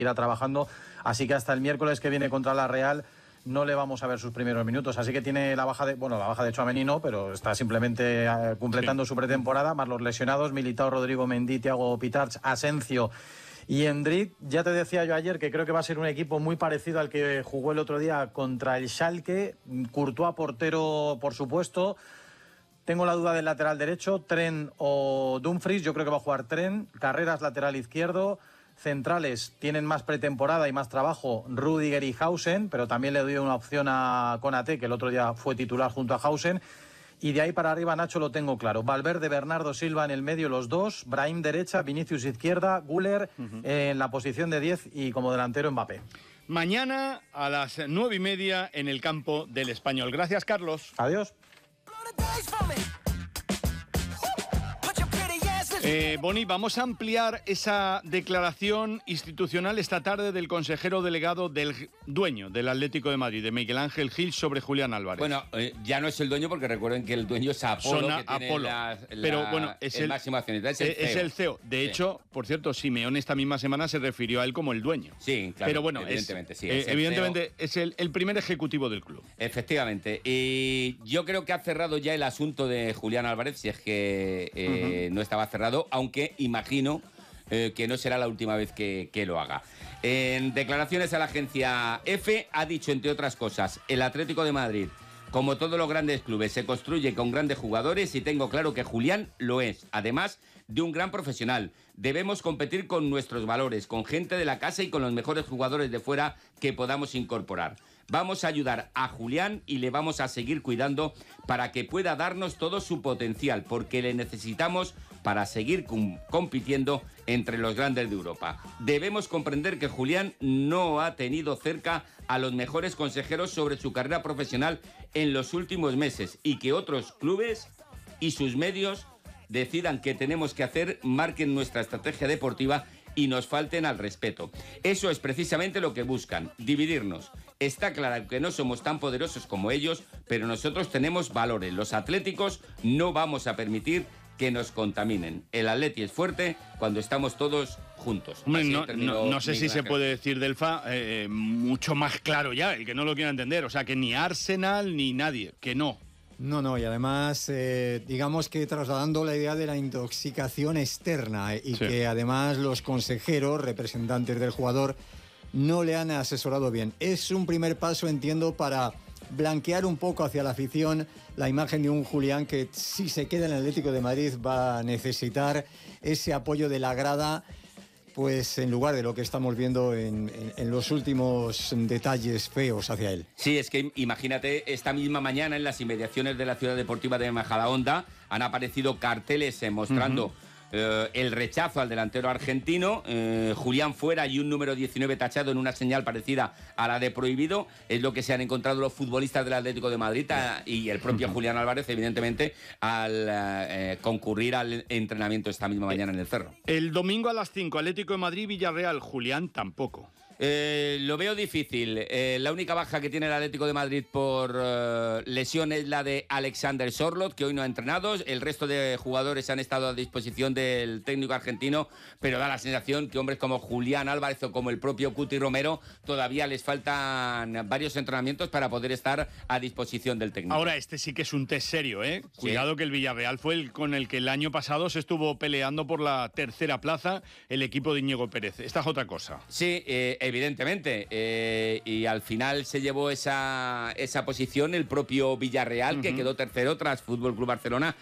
irá trabajando, así que hasta el miércoles que viene contra la Real no le vamos a ver sus primeros minutos, así que tiene la baja de Tchouaméni no, pero está simplemente completando su pretemporada, más los lesionados, Militao, Rodrigo Mendy, Thiago Pitarch, Asencio y Endrick. Ya te decía yo ayer que creo que va a ser un equipo muy parecido al que jugó el otro día contra el Schalke, Courtois portero por supuesto. Tengo la duda del lateral derecho, Trent o Dumfries, yo creo que va a jugar Trent, Carreras lateral izquierdo. Centrales tienen más pretemporada y más trabajo, Rüdiger y Hausen, pero también le doy una opción a Konaté, que el otro día fue titular junto a Hausen. Y de ahí para arriba, Nacho, lo tengo claro. Valverde, Bernardo Silva en el medio, los dos. Brahim derecha, Vinicius izquierda, Güler en la posición de 10 y como delantero Mbappé. Mañana a las 9:30 en el campo del Español. Gracias, Carlos. Adiós. Boni, vamos a ampliar esa declaración institucional esta tarde del consejero delegado del dueño del Atlético de Madrid, de Miguel Ángel Gil, sobre Julián Álvarez. Bueno, ya no es el dueño, porque recuerden que el dueño es Apolo, que tiene Apolo. Pero bueno, es el máximo accionista, es el CEO. De hecho, por cierto, Simeone esta misma semana se refirió a él como el dueño. Sí, claro. Pero bueno, evidentemente, es el primer ejecutivo del club. Efectivamente. Y yo creo que ha cerrado ya el asunto de Julián Álvarez, si es que no estaba cerrado, aunque imagino que no será la última vez que lo haga. En declaraciones a la agencia EFE ha dicho, entre otras cosas, el Atlético de Madrid, como todos los grandes clubes, se construye con grandes jugadores y tengo claro que Julián lo es, además de un gran profesional. Debemos competir con nuestros valores, con gente de la casa y con los mejores jugadores de fuera que podamos incorporar. Vamos a ayudar a Julián y le vamos a seguir cuidando para que pueda darnos todo su potencial, porque le necesitamos para seguir compitiendo entre los grandes de Europa. Debemos comprender que Julián no ha tenido cerca a los mejores consejeros sobre su carrera profesional en los últimos meses y que otros clubes y sus medios decidan qué tenemos que hacer, marquen nuestra estrategia deportiva y nos falten al respeto. Eso es precisamente lo que buscan, dividirnos. Está claro que no somos tan poderosos como ellos, pero nosotros tenemos valores. Los atléticos no vamos a permitir que nos contaminen. El Atleti es fuerte cuando estamos todos juntos. Hombre, no sé si se puede decir del FA mucho más claro ya, el que no lo quiera entender. O sea, que ni Arsenal ni nadie, que no. No, y además, digamos que trasladando la idea de la intoxicación externa y que además los consejeros, representantes del jugador, no le han asesorado bien. Es un primer paso, entiendo, para blanquear un poco hacia la afición la imagen de un Julián que, si se queda en el Atlético de Madrid, va a necesitar ese apoyo de la grada, pues en lugar de lo que estamos viendo en los últimos detalles feos hacia él. Sí, es que imagínate, esta misma mañana en las inmediaciones de la ciudad deportiva de Majadahonda han aparecido carteles mostrando el rechazo al delantero argentino, Julián fuera y un número 19 tachado en una señal parecida a la de prohibido. Es lo que se han encontrado los futbolistas del Atlético de Madrid y el propio Julián Álvarez, evidentemente, al concurrir al entrenamiento esta misma mañana en el Cerro. El domingo a las 5, Atlético de Madrid, Villarreal. Julián tampoco. Lo veo difícil. La única baja que tiene el Atlético de Madrid por lesión es la de Alexander Sorloth, que hoy no ha entrenado. El resto de jugadores han estado a disposición del técnico argentino, pero da la sensación que hombres como Julián Álvarez o como el propio Cuti Romero todavía les faltan varios entrenamientos para poder estar a disposición del técnico. Ahora, este sí que es un test serio, ¿eh? Sí. Cuidado, que el Villarreal fue el con el que el año pasado se estuvo peleando por la tercera plaza el equipo de Íñigo Pérez. Esta es otra cosa. Sí, evidentemente, y al final se llevó esa posición el propio Villarreal, que quedó tercero tras Fútbol Club Barcelona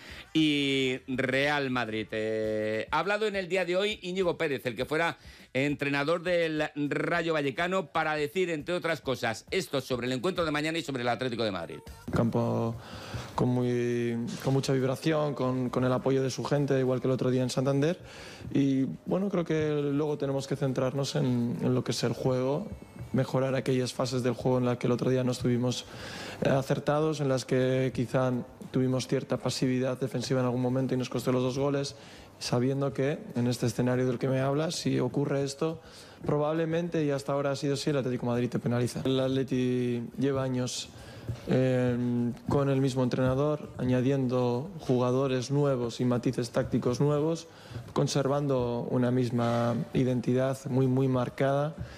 y Real Madrid. Ha hablado en el día de hoy Íñigo Pérez, el que fuera entrenador del Rayo Vallecano, para decir, entre otras cosas, esto sobre el encuentro de mañana y sobre el Atlético de Madrid. Campo con mucha vibración, con el apoyo de su gente, igual que el otro día en Santander. Y bueno, creo que luego tenemos que centrarnos en lo que es el juego, mejorar aquellas fases del juego en las que el otro día no estuvimos acertados, en las que quizá tuvimos cierta pasividad defensiva en algún momento y nos costó los 2 goles, sabiendo que en este escenario del que me hablas, si ocurre esto, probablemente, y hasta ahora ha sido así, el Atlético de Madrid te penaliza. El Atleti lleva años con el mismo entrenador, añadiendo jugadores nuevos y matices tácticos nuevos, conservando una misma identidad muy marcada